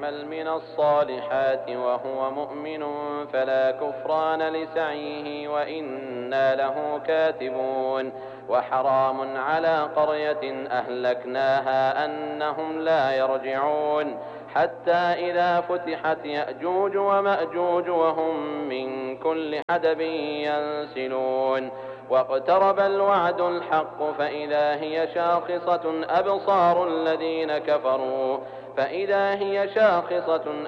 يعمل من الصالحات وهو مؤمن فلا كفران لسعيه وإنا له كاتبون وحرام على قرية أهلكناها أنهم لا يرجعون حتى إذا فتحت يأجوج ومأجوج وهم من كل حدب ينسلون واقترب الوعد الحق فإذا هي شاخصة